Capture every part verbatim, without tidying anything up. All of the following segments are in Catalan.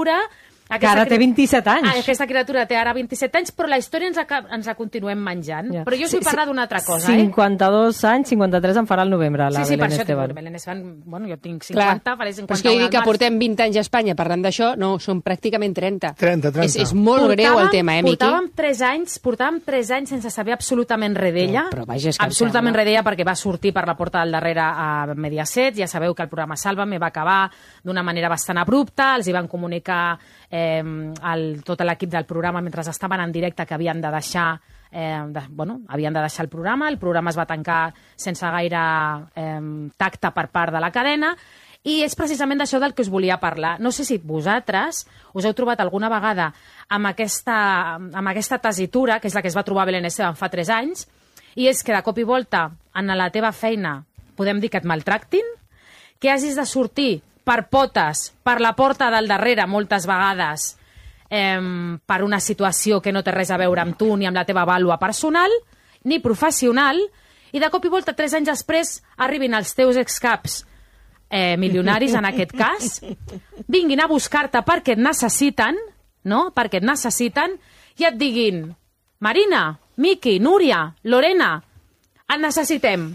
criatura... Que ara té vint-i-set anys. Ah, aquesta criatura té ara vint-i-set anys, però la història ens la, ens la continuem menjant. Yeah. Però jo us vull parlar d'una altra cosa, eh? cinquanta-dos anys, cinquanta-tres en farà al novembre, la sí, sí, Belén per Esteban. Això, Belén Esteban, bueno, jo tinc cinquanta, faré cinquanta-un. Però és que jo dic que portem vint anys a Espanya parlant d'això, no, són pràcticament trenta. trenta, trenta. És, és molt portàvem, greu el tema, eh, Miqui? Portàvem tres anys, portàvem tres anys sense saber absolutament res d'ella. Però, però vaja, és que absolutament res d'ella perquè va sortir per la porta del darrere a Mediaset. Ja sabeu que el programa Sálvame va acabar d'una manera bastant abrupta, els hi van comunicar eh, el, tot l'equip del programa mentre estaven en directe que havien de deixar eh, de, bueno, havien de deixar el programa, el programa es va tancar sense gaire eh, tacte per part de la cadena, i és precisament d'això del que us volia parlar. No sé si vosaltres us heu trobat alguna vegada amb aquesta, amb aquesta tessitura, que és la que es va trobar Belén Esteban fa tres anys, i és que de cop i volta en la teva feina podem dir que et maltractin, que hagis de sortir per potes, per la porta del darrere moltes vegades, eh, per una situació que no té res a veure amb tu ni amb la teva vàlua personal, ni professional, i de cop i volta, tres anys després, arribin els teus excaps eh, milionaris, en aquest cas, vinguin a buscar-te perquè et necessiten, no?, perquè et necessiten, i et diguin, Marina, Miqui, Núria, Lorena, et necessitem,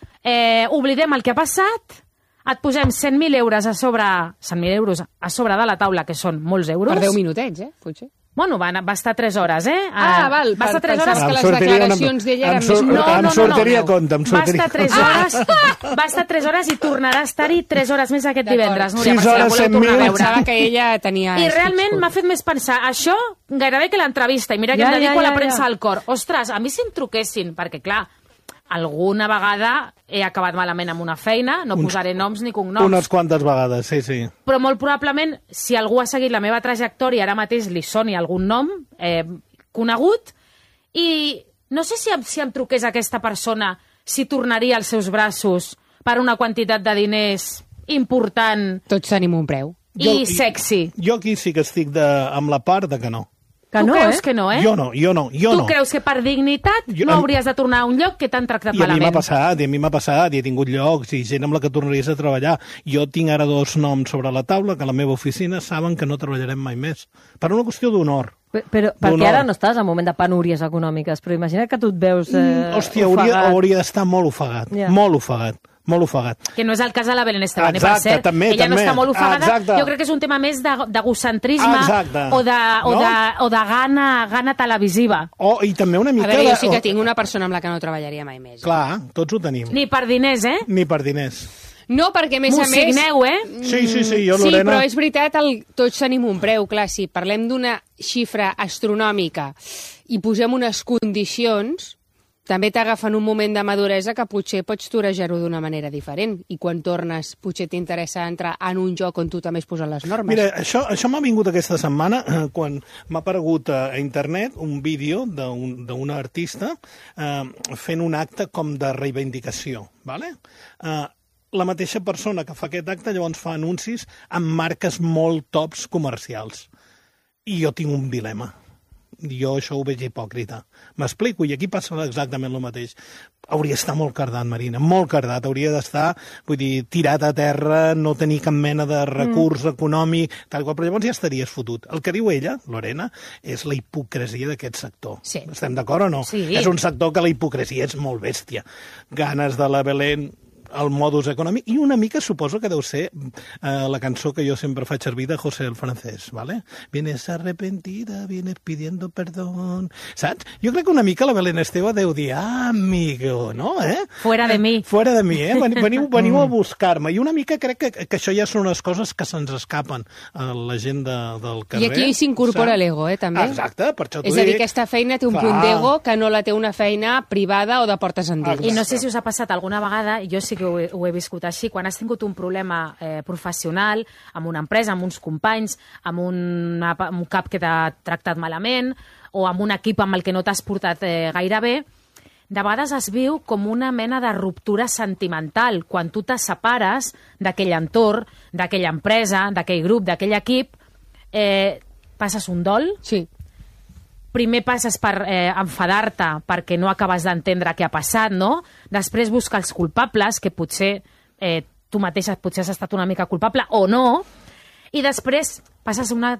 eh, oblidem el que ha passat, et posem cent mil euros a sobre, cent mil euros a sobre de la taula, que són molts euros. Per deu minutets, eh, potser. Bueno, va, va estar tres hores, eh? Ah, val, va estar tres hores. Que les declaracions d'ella eren més... No, no, no, sortiria compte, em sortiria compte. Va estar tres hores, va estar tres hores i tornarà a estar-hi tres hores més aquest divendres, Núria, sis hores, cent mil. Pensava que ella tenia... I realment m'ha fet més pensar això gairebé que l'entrevista, i mira que ja, em dedico ja, ja, a la premsa ja. al cor. Ostres, a mi si em truquessin, perquè clar, alguna vegada he acabat malament amb una feina, no Uns, posaré noms ni cognoms. Unes quantes vegades, sí, sí. Però molt probablement, si algú ha seguit la meva trajectòria, ara mateix li soni algun nom eh, conegut, i no sé si, si em truqués aquesta persona, si tornaria als seus braços per una quantitat de diners important... Tots tenim un preu. I Jo, sexy. Jo aquí sí que estic de, amb la part de que no. Que tu no, creus eh? que no, eh? Jo no, jo no, jo tu no. creus que per dignitat Jo- no hauries de tornar a un lloc que t'han tractat I a mi malament? m'ha passat, i a mi m'ha passat, i he tingut llocs, i gent amb la que tornaries a treballar. Jo tinc ara dos noms sobre la taula que a la meva oficina saben que no treballarem mai més. Per una qüestió d'honor. Però, però perquè D'honor. ara no estàs en moment de penúries econòmiques, però imagina't que tu et veus eh, Mm, Hòstia, hauria, ofegat. hauria d'estar molt ofegat, Ja. molt ofegat. Molt ofegat. Que no és el cas de la Belén Esteban, Exacte, per cert. també, Ella no també. està molt ofegada. Exacte. Jo crec que és un tema més de- d'egocentrisme Exacte. o, de, o, No? de, o de gana, gana televisiva. Oh, i també una A mica... veure, de... jo sí que tinc una persona amb la que no treballaria mai més. Clar, tots ho tenim. Ni per diners, eh? Ni per diners. No, perquè a més M'ho a més... signeu, eh? Sí, sí, sí, jo, Sí, Lorena... però és veritat, el, tots tenim un preu, clar, si parlem d'una xifra astronòmica i posem unes condicions, també t'agafen un moment de maduresa que potser pots torejar-ho d'una manera diferent, i quan tornes potser t'interessa entrar en un joc on tu també has posat les normes. Mira, això, això m'ha vingut aquesta setmana eh, quan m'ha aparegut a internet un vídeo d'un- d'una artista eh, fent un acte com de reivindicació, ¿vale? Eh, la mateixa persona que fa aquest acte llavors fa anuncis amb marques molt tops comercials. I jo tinc un dilema. Jo això ho veig hipòcrita. M'explico, i aquí passa exactament el mateix. Hauria d'estar molt cardat, Marina, molt cardat. Hauria d'estar, vull dir, tirat a terra, no tenir cap mena de recurs mm. econòmic, tal qual, però llavors ja estaries fotut. El que diu ella, Lorena, és la hipocresia d'aquest sector. Sí. Estem d'acord o no? Sí. És un sector que la hipocresia és molt bèstia. Ganes de la Belén, el modus econòmic, i una mica suposo que deu ser eh, la cançó que jo sempre faig servir de José el Francés, ¿vale? Vienes arrepentida, vienes pidiendo perdón, saps? Jo crec que una mica la Belén Esteban deu dir, ah, amigo, no, eh? Fuera de mi. Fuera de mi, eh? Veniu, veniu a buscar-me. I una mica crec que, que això ja són unes coses que se'ns escapen a la gent de, del carrer. I aquí s'incorpora saps? l'ego, eh, també. Exacte, per això t'ho És a dir, dic. aquesta feina té un Clar. punt d'ego que no la té una feina privada o de portes endins. I no sé si us ha passat alguna vegada, jo sí que ho he, ho he viscut així, quan has tingut un problema eh, professional amb una empresa, amb uns companys, amb, una, amb un cap que t'ha tractat malament o amb un equip amb el que no t'has portat eh, gaire bé, de vegades es viu com una mena de ruptura sentimental. Quan tu te separes d'aquell entorn, d'aquella empresa, d'aquell grup, d'aquell equip, eh, passes un dol. Sí. Primer passes per eh, enfadar-te perquè no acabes d'entendre què ha passat, no? Després buscar els culpables, que potser eh, tu mateixa potser has estat una mica culpable o no, i després passes una